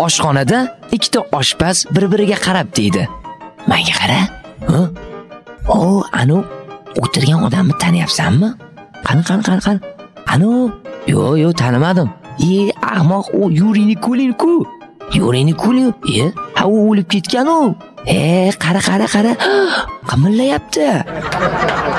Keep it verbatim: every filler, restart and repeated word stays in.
Oshxonada ikkita oshpaz bir-biriga qarab deydi. Menga qara. Ha? O, anu o'tirgan odamni taniyapsanmi? Qani, qani, qani, qani. Anu, yo'q, yo'q, tanimadim. E, ahmoq, u Yuriyni Kulin-ku. Yuriyni Kulin. E, ha u o'lib ketgan u. E, qara, qara, qara. Qimillayapti.